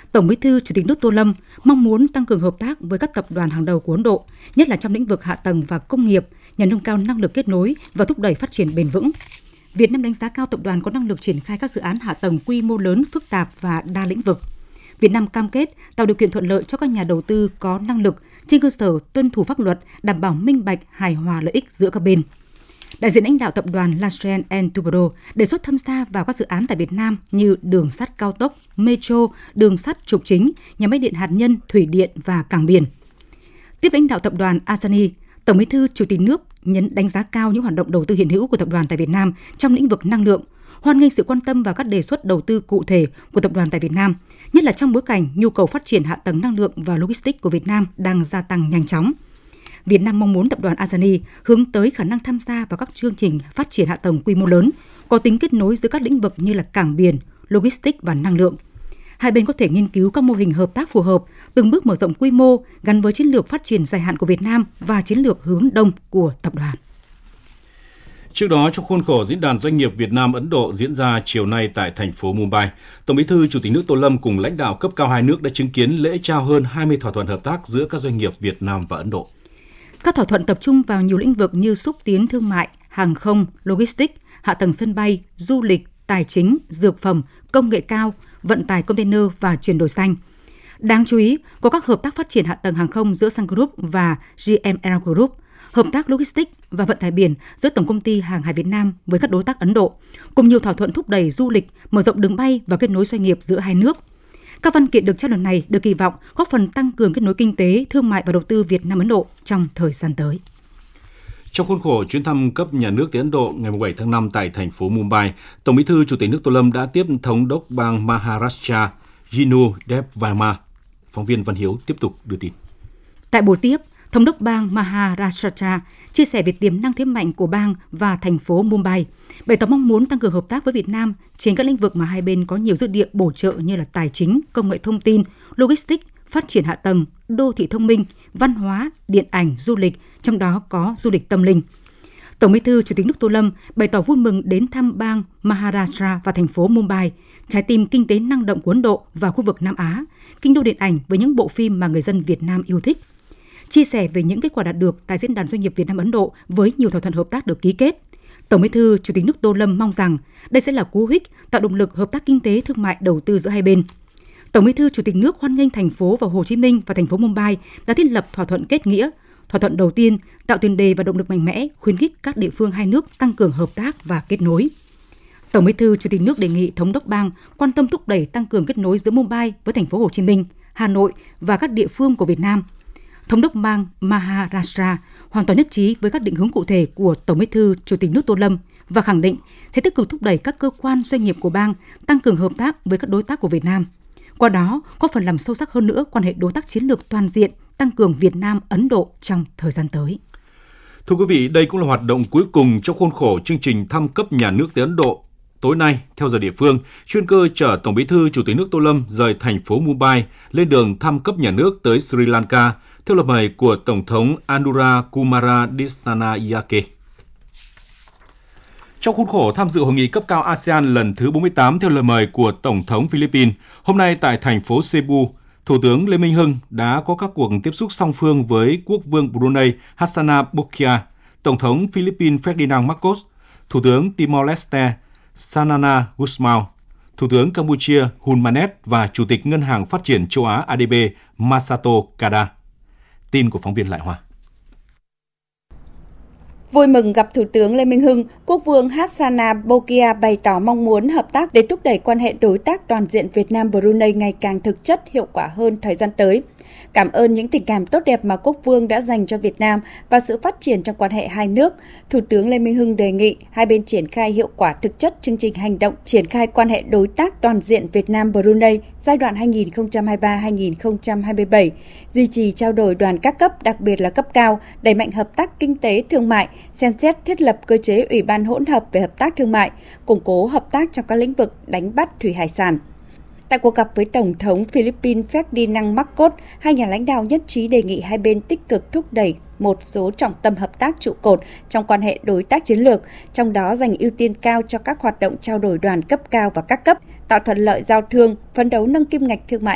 Tổng Bí thư Chủ tịch nước Tô Lâm mong muốn tăng cường hợp tác với các tập đoàn hàng đầu của Ấn Độ, nhất là trong lĩnh vực hạ tầng và công nghiệp, nhằm nâng cao năng lực kết nối và thúc đẩy phát triển bền vững. Việt Nam đánh giá cao tập đoàn có năng lực triển khai các dự án hạ tầng quy mô lớn, phức tạp và đa lĩnh vực. Việt Nam cam kết tạo điều kiện thuận lợi cho các nhà đầu tư có năng lực trên cơ sở tuân thủ pháp luật, đảm bảo minh bạch, hài hòa lợi ích giữa các bên. Đại diện lãnh đạo tập đoàn Larsen & Toubro đề xuất tham gia vào các dự án tại Việt Nam như đường sắt cao tốc, metro, đường sắt trục chính, nhà máy điện hạt nhân, thủy điện và cảng biển. Tiếp lãnh đạo tập đoàn Asani, Tổng Bí thư Chủ tịch nước đánh giá cao những hoạt động đầu tư hiện hữu của tập đoàn tại Việt Nam trong lĩnh vực năng lượng, hoan nghênh sự quan tâm và các đề xuất đầu tư cụ thể của tập đoàn tại Việt Nam, nhất là trong bối cảnh nhu cầu phát triển hạ tầng năng lượng và logistics của Việt Nam đang gia tăng nhanh chóng. Việt Nam mong muốn tập đoàn Asani hướng tới khả năng tham gia vào các chương trình phát triển hạ tầng quy mô lớn, có tính kết nối giữa các lĩnh vực như là cảng biển, logistics và năng lượng. Hai bên có thể nghiên cứu các mô hình hợp tác phù hợp, từng bước mở rộng quy mô gắn với chiến lược phát triển dài hạn của Việt Nam và chiến lược hướng đông của tập đoàn. Trước đó, trong khuôn khổ Diễn đàn Doanh nghiệp Việt Nam-Ấn Độ diễn ra chiều nay tại thành phố Mumbai, Tổng Bí thư Chủ tịch nước Tô Lâm cùng lãnh đạo cấp cao hai nước đã chứng kiến lễ trao hơn 20 thỏa thuận hợp tác giữa các doanh nghiệp Việt Nam và Ấn Độ. Các thỏa thuận tập trung vào nhiều lĩnh vực như xúc tiến thương mại, hàng không, logistics, hạ tầng sân bay, du lịch, tài chính, dược phẩm, công nghệ cao, vận tải container và chuyển đổi xanh. Đáng chú ý, có các hợp tác phát triển hạ tầng hàng không giữa Sun Group và GMR Group, hợp tác logistics và vận tải biển giữa Tổng công ty Hàng hải Việt Nam với các đối tác Ấn Độ, cùng nhiều thỏa thuận thúc đẩy du lịch, mở rộng đường bay và kết nối doanh nghiệp giữa hai nước. Các văn kiện được trao lần này được kỳ vọng góp phần tăng cường kết nối kinh tế, thương mại và đầu tư Việt Nam-Ấn Độ trong thời gian tới. Trong khuôn khổ chuyến thăm cấp nhà nước tới Ấn Độ ngày 7 tháng 5 tại thành phố Mumbai, Tổng Bí thư Chủ tịch nước Tô Lâm đã tiếp Thống đốc bang Maharashtra Jinu Dev Verma. Phóng viên Văn Hiếu tiếp tục đưa tin. Tại buổi tiếp, Thống đốc bang Maharashtra chia sẻ về tiềm năng thế mạnh của bang và thành phố Mumbai, bày tỏ mong muốn tăng cường hợp tác với Việt Nam trên các lĩnh vực mà hai bên có nhiều dư địa bổ trợ như là tài chính, công nghệ thông tin, logistics, phát triển hạ tầng, đô thị thông minh, văn hóa, điện ảnh, du lịch, trong đó có du lịch tâm linh. Tổng Bí thư Chủ tịch nước Tô Lâm bày tỏ vui mừng đến thăm bang Maharashtra và thành phố Mumbai, trái tim kinh tế năng động của Ấn Độ và khu vực Nam Á, kinh đô điện ảnh với những bộ phim mà người dân Việt Nam yêu thích. Chia sẻ về những kết quả đạt được tại Diễn đàn Doanh nghiệp Việt Nam Ấn Độ với nhiều thỏa thuận hợp tác được ký kết, Tổng Bí thư Chủ tịch nước Tô Lâm mong rằng đây sẽ là cú hích tạo động lực hợp tác kinh tế, thương mại, đầu tư giữa hai bên. Tổng Bí thư Chủ tịch nước hoan nghênh thành phố và Hồ Chí Minh và thành phố Mumbai đã thiết lập thỏa thuận kết nghĩa. Thỏa thuận đầu tiên tạo tiền đề và động lực mạnh mẽ khuyến khích các địa phương hai nước tăng cường hợp tác và kết nối. Tổng Bí thư Chủ tịch nước đề nghị Thống đốc bang quan tâm thúc đẩy tăng cường kết nối giữa Mumbai với thành phố Hồ Chí Minh, Hà Nội và các địa phương của Việt Nam. Thống đốc bang Maharashtra hoàn toàn nhất trí với các định hướng cụ thể của Tổng Bí thư Chủ tịch nước Tô Lâm và khẳng định sẽ tích cực thúc đẩy các cơ quan doanh nghiệp của bang tăng cường hợp tác với các đối tác của Việt Nam. Qua đó, góp phần làm sâu sắc hơn nữa quan hệ đối tác chiến lược toàn diện, tăng cường Việt Nam-Ấn Độ trong thời gian tới. Thưa quý vị, đây cũng là hoạt động cuối cùng trong khuôn khổ chương trình thăm cấp nhà nước tới Ấn Độ. Tối nay, theo giờ địa phương, chuyên cơ chở Tổng Bí thư Chủ tịch nước Tô Lâm rời thành phố Mumbai lên đường thăm cấp nhà nước tới Sri Lanka theo lời mời của Tổng thống Anura Kumara Dissanayake. Trong khuôn khổ tham dự hội nghị cấp cao ASEAN lần thứ 48 theo lời mời của Tổng thống Philippines, hôm nay tại thành phố Cebu, Thủ tướng Lê Minh Hưng đã có các cuộc tiếp xúc song phương với Quốc vương Brunei Hassanal Bolkiah, Tổng thống Philippines Ferdinand Marcos, Thủ tướng Timor-Leste Sanana Gusmao, Thủ tướng Campuchia Hun Manet và Chủ tịch Ngân hàng Phát triển Châu Á ADB Masato Kada. Tin của phóng viên Lại Hoa. Vui mừng gặp Thủ tướng Lê Minh Hưng, Quốc vương Hassanal Bolkiah bày tỏ mong muốn hợp tác để thúc đẩy quan hệ đối tác toàn diện Việt Nam-Brunei ngày càng thực chất, hiệu quả hơn thời gian tới. Cảm ơn những tình cảm tốt đẹp mà Quốc vương đã dành cho Việt Nam và sự phát triển trong quan hệ hai nước, Thủ tướng Lê Minh Hưng đề nghị hai bên triển khai hiệu quả thực chất chương trình hành động triển khai quan hệ đối tác toàn diện Việt Nam-Brunei giai đoạn 2023-2027, duy trì trao đổi đoàn các cấp, đặc biệt là cấp cao, đẩy mạnh hợp tác kinh tế, thương mại, xem xét thiết lập cơ chế ủy ban hỗn hợp về hợp tác thương mại, củng cố hợp tác trong các lĩnh vực đánh bắt thủy hải sản. Tại cuộc gặp với Tổng thống Philippines Ferdinand Marcos, hai nhà lãnh đạo nhất trí đề nghị hai bên tích cực thúc đẩy một số trọng tâm hợp tác trụ cột trong quan hệ đối tác chiến lược, trong đó dành ưu tiên cao cho các hoạt động trao đổi đoàn cấp cao và các cấp, tạo thuận lợi giao thương, phấn đấu nâng kim ngạch thương mại